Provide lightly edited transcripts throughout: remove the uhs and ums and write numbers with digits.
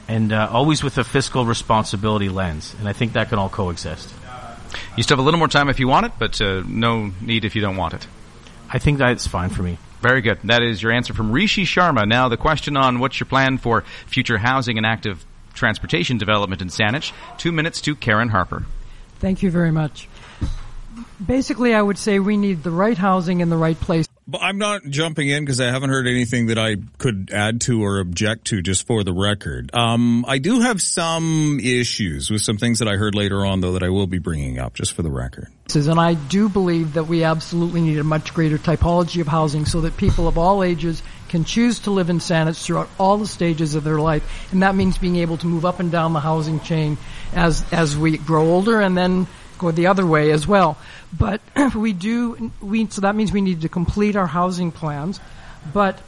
and always with a fiscal responsibility lens. And I think that can all coexist. You still have a little more time if you want it, but no need if you don't want it. I think that's fine for me. Very good. That is your answer from Rishi Sharma. Now the question on what's your plan for future housing and active transportation development in Saanich. 2 minutes to Karen Harper. Thank you very much. Basically, I would say we need the right housing in the right place. But I'm not jumping in because I haven't heard anything that I could add to or object to, just for the record. I do have some issues with some things that I heard later on, though, that I will be bringing up, just for the record. And I do believe that we absolutely need a much greater typology of housing so that people of all ages can choose to live in Saanich throughout all the stages of their life. And that means being able to move up and down the housing chain as we grow older, and then go the other way as well. But so that means we need to complete our housing plans. But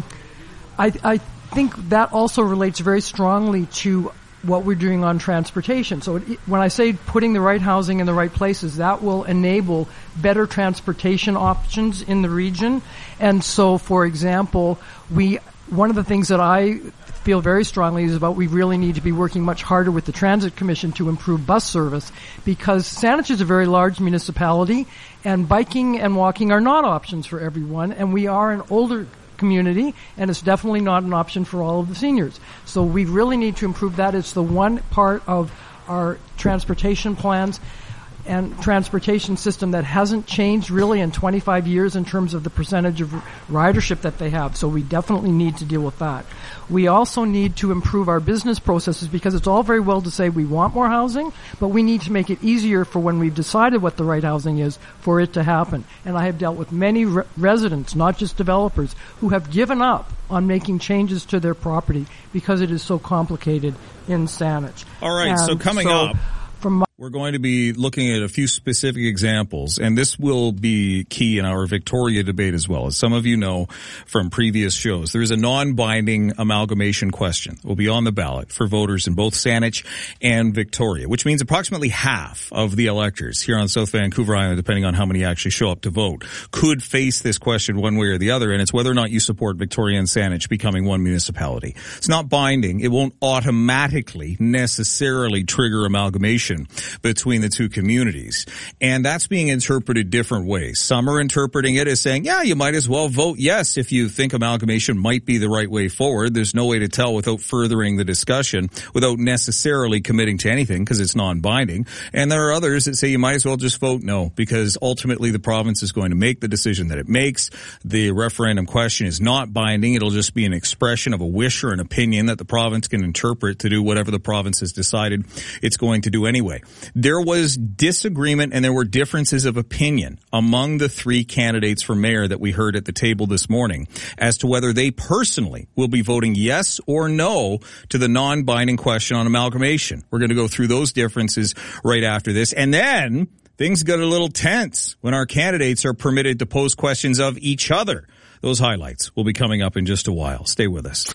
I think that also relates very strongly to what we're doing on transportation. So when I say putting the right housing in the right places, that will enable better transportation options in the region. And so, for example, one of the things that I feel very strongly is about we really need to be working much harder with the Transit Commission to improve bus service, because Saanich is a very large municipality and biking and walking are not options for everyone, and we are an older community and it's definitely not an option for all of the seniors. So we really need to improve that. It's the one part of our transportation plans and transportation system that hasn't changed really in 25 years in terms of the percentage of ridership that they have. So we definitely need to deal with that. We also need to improve our business processes, because it's all very well to say we want more housing, but we need to make it easier for when we've decided what the right housing is for it to happen. And I have dealt with many residents, not just developers, who have given up on making changes to their property because it is so complicated in Saanich. All right, and so coming up, we're going to be looking at a few specific examples, and this will be key in our Victoria debate as well. As some of you know from previous shows, there is a non-binding amalgamation question that will be on the ballot for voters in both Saanich and Victoria, which means approximately half of the electors here on South Vancouver Island, depending on how many actually show up to vote, could face this question one way or the other, and it's whether or not you support Victoria and Saanich becoming one municipality. It's not binding. It won't automatically necessarily trigger amalgamation between the two communities. And that's being interpreted different ways. Some are interpreting it as saying, yeah, you might as well vote yes if you think amalgamation might be the right way forward. There's no way to tell without furthering the discussion, without necessarily committing to anything, because it's non-binding. And there are others that say you might as well just vote no, because ultimately the province is going to make the decision that it makes. The referendum question is not binding. It'll just be an expression of a wish or an opinion that the province can interpret to do whatever the province has decided it's going to do anyway. There was disagreement and there were differences of opinion among the three candidates for mayor that we heard at the table this morning as to whether they personally will be voting yes or no to the non-binding question on amalgamation. We're going to go through those differences right after this. And then things got a little tense when our candidates are permitted to pose questions of each other. Those highlights will be coming up in just a while. Stay with us.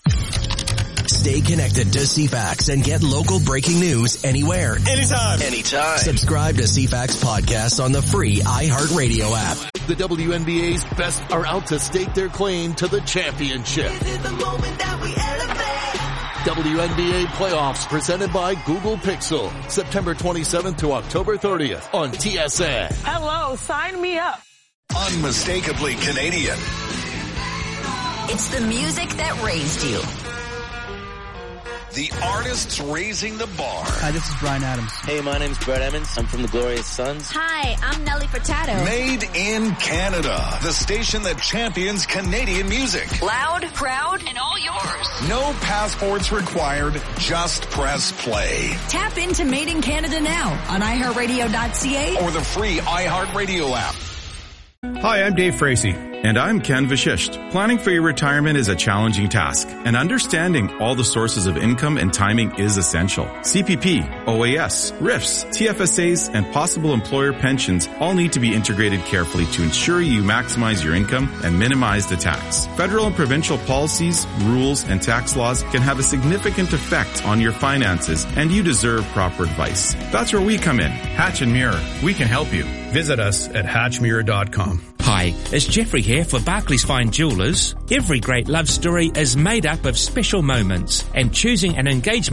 Stay connected to CFAX and get local breaking news anywhere. Anytime. Subscribe to CFAX Podcast on the free iHeartRadio app. The WNBA's best are out to stake their claim to the championship. WNBA playoffs presented by Google Pixel. September 27th to October 30th on TSN. Hello, sign me up. Unmistakably Canadian. It's the music that raised you. The artists raising the bar. Hi, this is Bryan Adams. Hey, my name's Brett Emmons. I'm from the Glorious Sons. Hi, I'm Nelly Furtado. Made in Canada. The station that champions Canadian music. Loud, proud, and all yours. No passports required. Just press play. Tap into Made in Canada now on iHeartRadio.ca or the free iHeartRadio app. Hi, I'm Dave Fracey. And I'm Ken Vashisht. Planning for your retirement is a challenging task, and understanding all the sources of income and timing is essential. CPP, OAS, RIFs, TFSAs, and possible employer pensions all need to be integrated carefully to ensure you maximize your income and minimize the tax. Federal and provincial policies, rules, and tax laws can have a significant effect on your finances, and you deserve proper advice. That's where we come in. Hatch and Mirror. We can help you. Visit us at hatchmirror.com. Hi, it's Jeffrey here for Barclays Fine Jewellers. Every great love story is made up of special moments, and choosing an engagement